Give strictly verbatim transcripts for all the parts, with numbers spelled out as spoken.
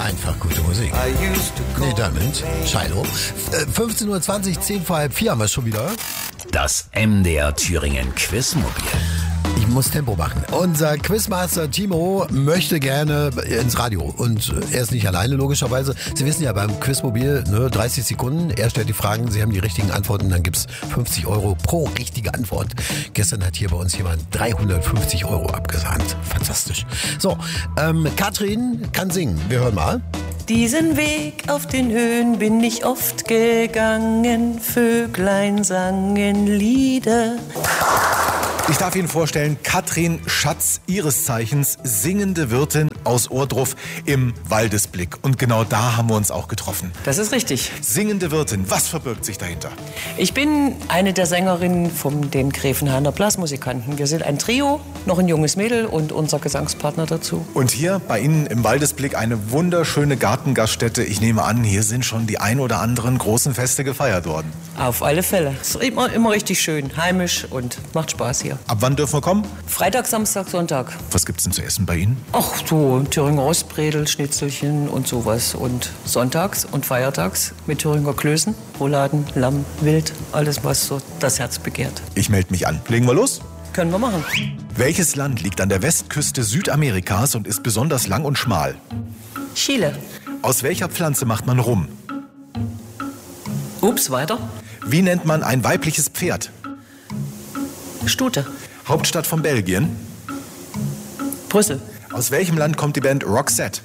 Einfach gute Musik. Nee, damit. Shiloh. Äh, fünfzehn Uhr zwanzig, zehn vor halb vier haben wir schon wieder. Das M D R Thüringen Quizmobil. Ich muss Tempo machen. Unser Quizmaster Timo möchte gerne ins Radio. Und er ist nicht alleine, logischerweise. Sie wissen ja, beim Quizmobil, ne, dreißig Sekunden. Er stellt die Fragen, Sie haben die richtigen Antworten. Dann gibt's fünfzig Euro pro richtige Antwort. Gestern hat hier bei uns jemand dreihundertfünfzig Euro abgesahnt. Fantastisch. So, ähm, Katrin kann singen. Wir hören mal. Diesen Weg auf den Höhen bin ich oft gegangen. Vöglein sangen Lieder. Ich darf Ihnen vorstellen, Katrin Schatz, ihres Zeichens singende Wirtin aus Ohrdruf im Waldesblick. Und genau da haben wir uns auch getroffen. Das ist richtig. Singende Wirtin, was verbirgt sich dahinter? Ich bin eine der Sängerinnen von den Gräfenhainer Blasmusikanten. Wir sind ein Trio, noch ein junges Mädel und unser Gesangspartner dazu. Und hier bei Ihnen im Waldesblick eine wunderschöne Gartengaststätte. Ich nehme an, hier sind schon die ein oder anderen großen Feste gefeiert worden. Auf alle Fälle. Es ist immer, immer richtig schön, heimisch und macht Spaß hier. Ab wann dürfen wir kommen? Freitag, Samstag, Sonntag. Was gibt's denn zu essen bei Ihnen? Ach so, Thüringer Rostbredel, Schnitzelchen und sowas. Und sonntags und feiertags mit Thüringer Klößen, Rouladen, Lamm, Wild, alles, was so das Herz begehrt. Ich melde mich an. Legen wir los? Können wir machen. Welches Land liegt an der Westküste Südamerikas und ist besonders lang und schmal? Chile. Aus welcher Pflanze macht man Rum? Ups, weiter. Wie nennt man ein weibliches Pferd? Stute. Hauptstadt von Belgien? Brüssel. Aus welchem Land kommt die Band Roxette?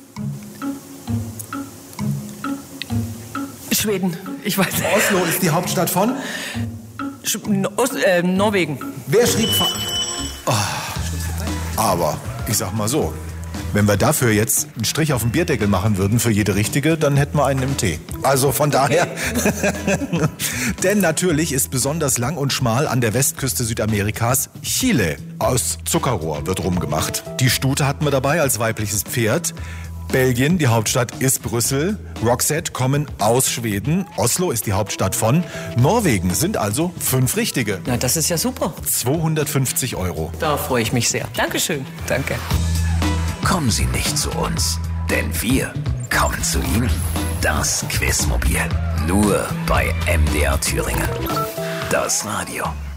Schweden. Ich weiß nicht. Oslo ist die Hauptstadt von? Sch no Ost äh, Norwegen. Wer schrieb... Oh. Aber, ich sag mal so, wenn wir dafür jetzt einen Strich auf den Bierdeckel machen würden für jede richtige, dann hätten wir einen im Tee. Also von daher... Denn natürlich ist besonders lang und schmal an der Westküste Südamerikas Chile. Aus Zuckerrohr wird rumgemacht. Die Stute hatten wir dabei als weibliches Pferd. Belgien, die Hauptstadt ist Brüssel. Roxette kommen aus Schweden. Oslo ist die Hauptstadt von Norwegen. Sind also fünf richtige. Na, das ist ja super. zweihundertfünfzig Euro. Da freue ich mich sehr. Dankeschön. Danke. Kommen Sie nicht zu uns, denn wir kommen zu Ihnen. Das Quizmobil. Nur bei M D R Thüringen. Das Radio.